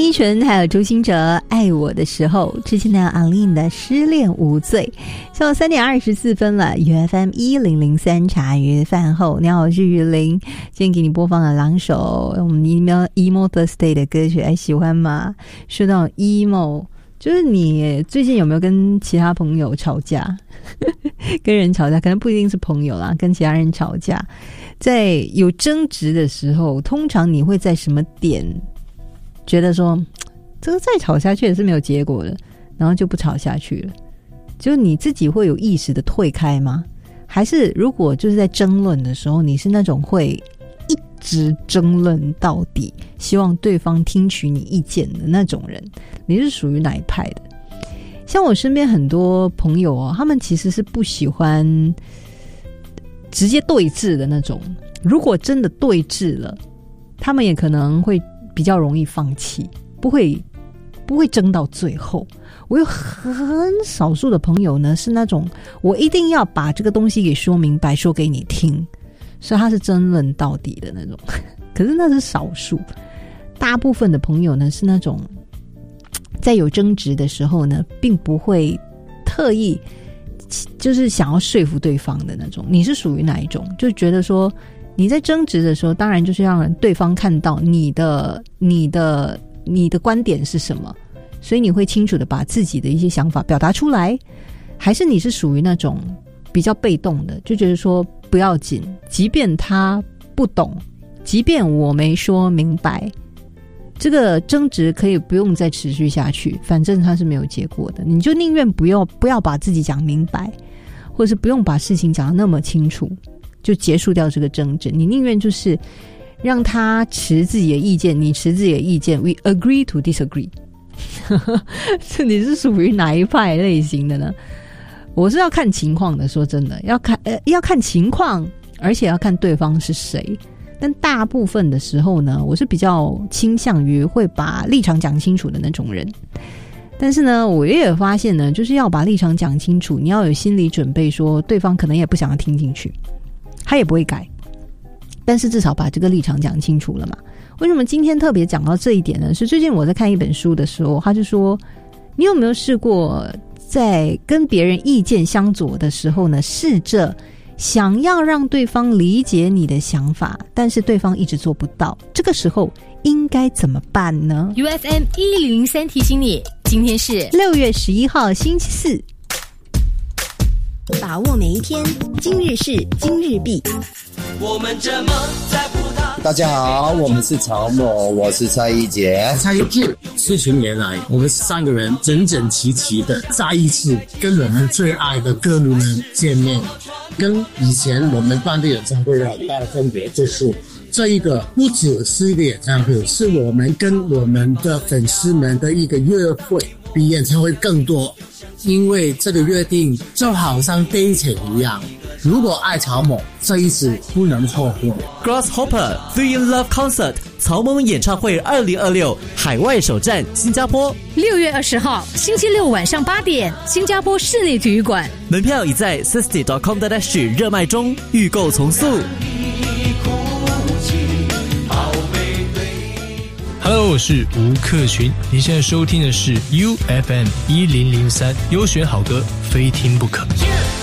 依纯还有周兴哲爱我的时候，之前呢阿令的失恋无罪。下午3点24分了，UFM 1003茶余饭后，你好，我是雨林。今天给你播放了2首我们 emo Thursday 的歌曲，喜欢吗？说到 emo， 就是你最近有没有跟其他朋友吵架？跟人吵架，可能不一定是朋友啦，跟其他人吵架，在有争执的时候，通常你会在什么点觉得说这个再吵下去也是没有结果的，然后就不吵下去了？就你自己会有意识的退开吗？还是如果就是在争论的时候，你是那种会一直争论到底，希望对方听取你意见的那种人？你是属于哪一派的？像我身边很多朋友他们其实是不喜欢直接对峙的那种，如果真的对峙了，他们也可能会比较容易放弃，不会争到最后。我有很少数的朋友呢，是那种我一定要把这个东西给说明白，说给你听，所以他是争论到底的那种。可是那是少数，大部分的朋友呢是那种在有争执的时候呢，并不会特意就是想要说服对方的那种。你是属于哪一种？就觉得说你在争执的时候，当然就是让对方看到你的观点是什么，所以你会清楚的把自己的一些想法表达出来。还是你是属于那种比较被动的，就觉得说不要紧，即便他不懂，即便我没说明白，这个争执可以不用再持续下去，反正它是没有结果的，你就宁愿不要把自己讲明白，或者是不用把事情讲得那么清楚，就结束掉这个争执。你宁愿就是让他持自己的意见，你持自己的意见， we agree to disagree。 你是属于哪一派类型的呢？我是要看情况的，说真的，要看情况，而且要看对方是谁。但大部分的时候呢，我是比较倾向于会把立场讲清楚的那种人。但是呢，我也有发现呢，就是要把立场讲清楚，你要有心理准备，说对方可能也不想要听进去，他也不会改，但是至少把这个立场讲清楚了嘛。为什么今天特别讲到这一点呢？是最近我在看一本书的时候，他就说，你有没有试过在跟别人意见相左的时候呢，试着想要让对方理解你的想法，但是对方一直做不到，这个时候应该怎么办呢？ UFM 1003提醒你，今天是 6月11号星期四， 把握每一天，今日事今日毕。 我们这么在乎他。 大家好，我们是曹某，我是蔡一杰。 蔡一杰，40年来，我们3个人整整齐齐的再一次跟我们最爱的歌迷们见面。跟以前我们办的演唱会很大的分别就是，这一个不只是一个演唱会，是我们跟我们的粉丝们的一个约会，比演唱会更多。因为这个约定就好像悲情一样，如果爱曹某，这一次不能错过。 Grasshopper Three in Love Concert 曹某演唱会2026海外首站新加坡 6月20号星期六晚上8点，新加坡室内体育馆， 门票已在 60.com.sg 热卖中，预购从速。 Hello， 我是吴克群，你现在收听的是 UFM 1003，优选好歌，非听不可。